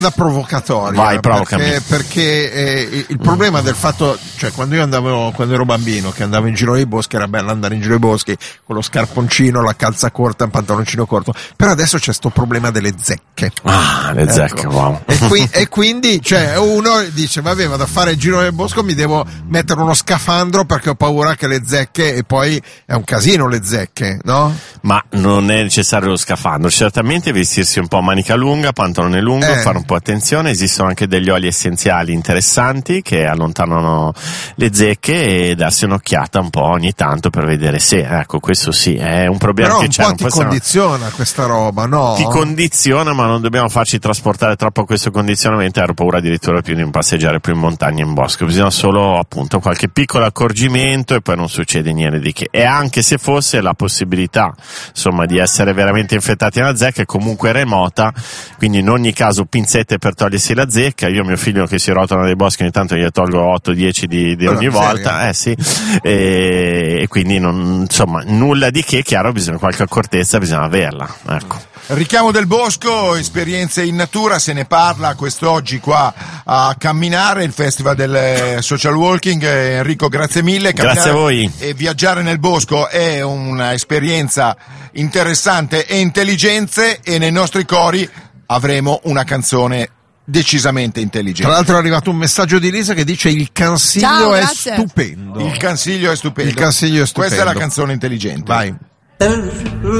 provocatoria. Vai, provocami. Perché il problema del fatto, cioè quando ero bambino, che andavo in giro nei boschi, era bello andare in giro nei boschi con lo scarponcino, la calza corta, il pantaloncino corto, però adesso c'è sto problema delle zecche. Le zecche, wow. E quindi, cioè, uno dice, vabbè, vado a fare il giro nel bosco, mi devo mettere uno scafandro perché ho paura che le zecche, e poi è un casino le zecche, no? Ma non è necessario lo scafandro, certamente vestirsi un po' a manica lunga, pantalone lungo, fare un po' attenzione. Esistono anche degli oli essenziali interessanti che allontanano le zecche, e darsi un'occhiata un po' ogni tanto per vedere se, ecco, questo sì, è un problema però che c'è. Però un po' ti condiziona questa roba, no? Ti condiziona, ma non dobbiamo farci trasportare troppo questo condizionamento. Ero paura addirittura più di passeggiare più in montagna e in bosco. Bisogna solo, appunto, qualche piccolo accorgimento e poi non succede niente di che. E anche se fosse la possibilità, insomma, di essere veramente infettati da una zecca, è comunque remota, quindi in ogni caso pinzette per togliersi la zecca. Io mio figlio che si rotola nei boschi ogni tanto gli tolgo 8-10 di ogni volta, sì, e quindi insomma nulla di che. Chiaro, bisogna qualche accortezza, bisogna averla, ecco. Richiamo del bosco, esperienze in natura, se ne parla quest'oggi qua a Camminare, il festival del social walking. Enrico, grazie mille. Grazie a voi. E viaggiare nel bosco è un'esperienza interessante e intelligente, e nei nostri cori avremo una canzone decisamente intelligente. Tra l'altro è arrivato un messaggio di Lisa che dice il consiglio Ciao, è grazie. stupendo. Il consiglio è stupendo. Il consiglio è stupendo. Questa è la canzone intelligente. Vai.